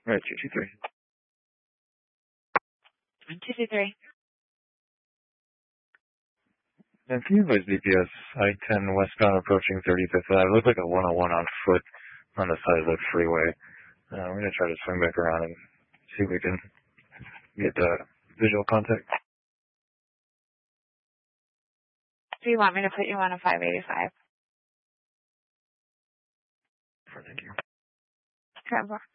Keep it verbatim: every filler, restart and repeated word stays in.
Right, two two three. two two three. And can you advise D P S I ten westbound approaching thirty-fifth Ave? It looks like a one oh one on foot on the side of the freeway. Uh, we're going to try to swing back around and see if we can get uh, visual contact. Do you want me to put you on a five eighty-five? Thank you. Okay.